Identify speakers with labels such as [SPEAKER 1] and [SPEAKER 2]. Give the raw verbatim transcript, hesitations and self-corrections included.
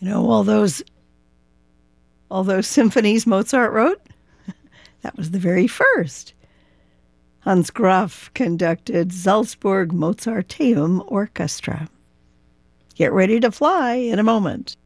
[SPEAKER 1] You know, all those all those symphonies Mozart wrote, that was the very first. Hans Graf conducted Salzburg Mozarteum Orchestra. Get ready to fly in a moment.